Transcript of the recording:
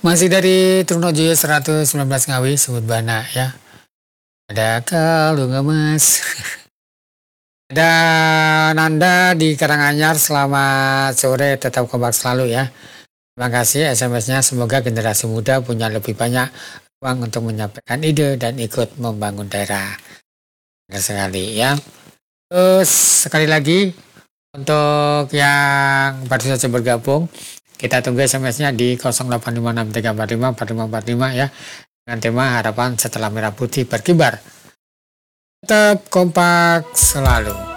Masih dari Trunojoyo 119 Ngawi, sebut bana ya. Ada kalung emas. Ada Nanda di Karanganyar, selamat sore, tetap kompak selalu ya. Terima kasih SMS-nya, semoga generasi muda punya lebih banyak ruang untuk menyampaikan ide dan ikut membangun daerah. Benar sekali ya. Terus sekali lagi untuk yang baru saja bergabung, kita tunggu SMS-nya di 085634545545 ya. Dengan tema harapan setelah merah putih berkibar. Tetap kompak selalu.